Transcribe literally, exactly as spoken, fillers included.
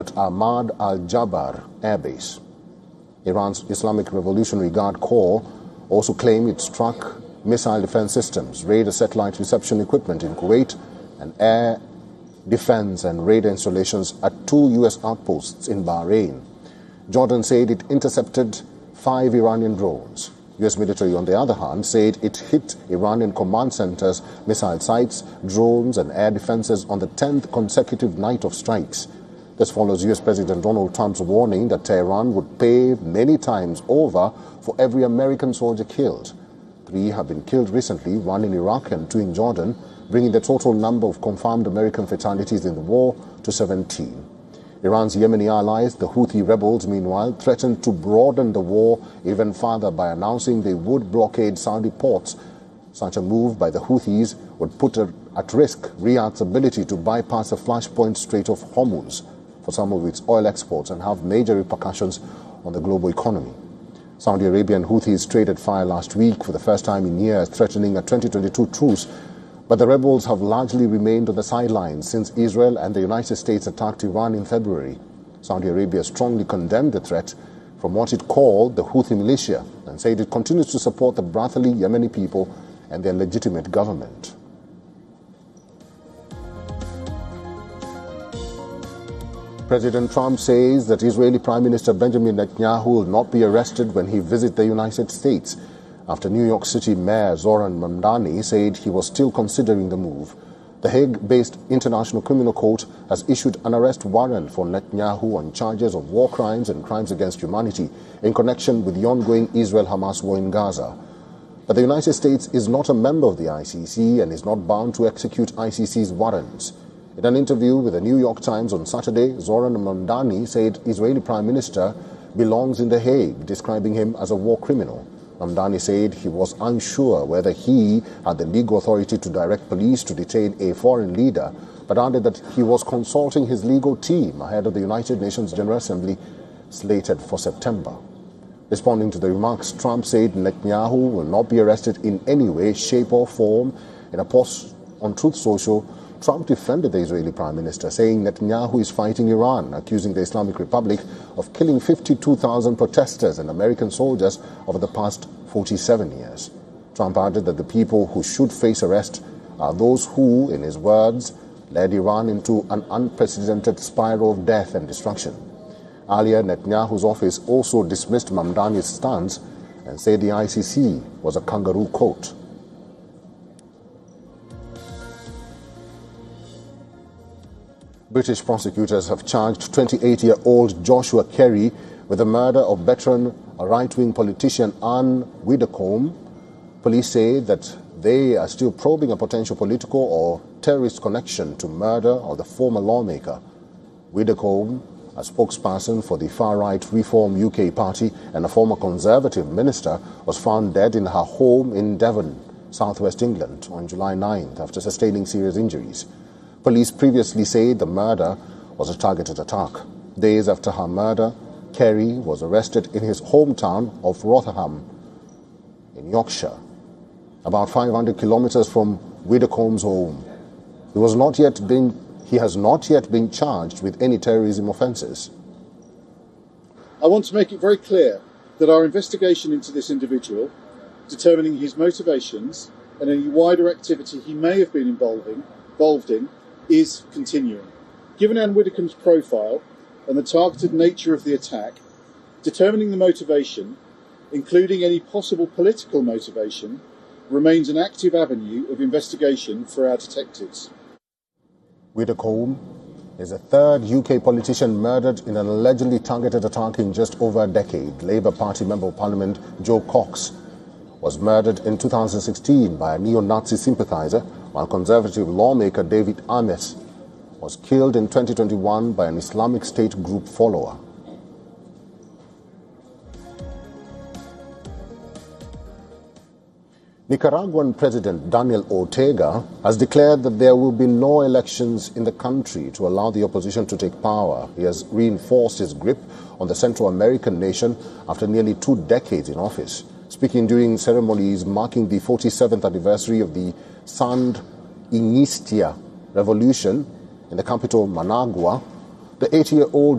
at Ahmad al-Jabar Air Base. Iran's Islamic Revolutionary Guard Corps also claimed it struck missile defense systems, radar satellite reception equipment in Kuwait, and air defense and radar installations at two U S outposts in Bahrain. Jordan said it intercepted five Iranian drones. U S military, on the other hand, said it hit Iranian command centers, missile sites, drones and air defenses on the tenth consecutive night of strikes. This follows U S President Donald Trump's warning that Tehran would pay many times over for every American soldier killed. Three have been killed recently, one in Iraq and two in Jordan, bringing the total number of confirmed American fatalities in the war to seventeen. Iran's Yemeni allies, the Houthi rebels, meanwhile, threatened to broaden the war even further by announcing they would blockade Saudi ports. Such a move by the Houthis would put at risk Riyadh's ability to bypass the flashpoint Strait of Hormuz for some of its oil exports and have major repercussions on the global economy. Saudi Arabian Houthis traded fire last week for the first time in years, threatening a twenty twenty-two truce. But the rebels have largely remained on the sidelines since Israel and the United States attacked Iran in February. Saudi Arabia strongly condemned the threat from what it called the Houthi militia and said it continues to support the brotherly Yemeni people and their legitimate government. President Trump says that Israeli Prime Minister Benjamin Netanyahu will not be arrested when he visits the United States, after New York City Mayor Zoran Mamdani said he was still considering the move. The Hague-based International Criminal Court has issued an arrest warrant for Netanyahu on charges of war crimes and crimes against humanity in connection with the ongoing Israel-Hamas war in Gaza. But the United States is not a member of the I C C and is not bound to execute I C C's warrants. In an interview with the New York Times on Saturday, Zoran Mamdani said Israeli Prime Minister belongs in The Hague, describing him as a war criminal. Mamdani said he was unsure whether he had the legal authority to direct police to detain a foreign leader, but added that he was consulting his legal team ahead of the United Nations General Assembly slated for September. Responding to the remarks, Trump said Netanyahu will not be arrested in any way, shape or form. In a post on Truth Social, Trump defended the Israeli Prime Minister, saying Netanyahu is fighting Iran, accusing the Islamic Republic of killing fifty-two thousand protesters and American soldiers over the past forty-seven years. Trump added that the people who should face arrest are those who, in his words, led Iran into an unprecedented spiral of death and destruction. Earlier, Netanyahu's office also dismissed Mamdani's stance and said the I C C was a kangaroo court. British prosecutors have charged twenty-eight-year-old Joshua Kerry with the murder of veteran right-wing politician Anne Widdecombe. Police say that they are still probing a potential political or terrorist connection to murder of the former lawmaker. Widdecombe, a spokesperson for the far-right Reform U K party and a former Conservative minister, was found dead in her home in Devon, southwest England, on July ninth after sustaining serious injuries. Police previously said the murder was a targeted attack. Days after her murder, Kerry was arrested in his hometown of Rotherham in Yorkshire, about five hundred kilometers from Widdecombe's home. He was not yet been, he has not yet been charged with any terrorism offences. I want to make it very clear that our investigation into this individual, determining his motivations and any wider activity he may have been involving, involved in, is continuing. Given Anne Widdecombe's profile and the targeted nature of the attack, determining the motivation, including any possible political motivation, remains an active avenue of investigation for our detectives. Widdecombe is the third U K politician murdered in an allegedly targeted attack in just over a decade. Labour Party Member of Parliament Joe Cox was murdered in two thousand sixteen by a neo-Nazi sympathiser, while Conservative lawmaker David Ames was killed in twenty twenty-one by an Islamic State group follower. Nicaraguan President Daniel Ortega has declared that there will be no elections in the country to allow the opposition to take power. He has reinforced his grip on the Central American nation after nearly two decades in office. Speaking during ceremonies marking the forty-seventh anniversary of the Sandinista revolution in the capital Managua, the eighty-year-old